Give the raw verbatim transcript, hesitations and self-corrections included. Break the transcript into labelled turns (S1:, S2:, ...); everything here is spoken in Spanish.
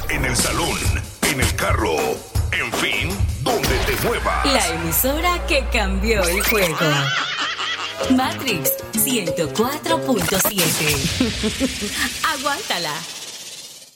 S1: en el salón, en el carro, en fin, donde te muevas.
S2: La emisora que cambió el juego. Matrix ciento cuatro punto siete. Aguántala.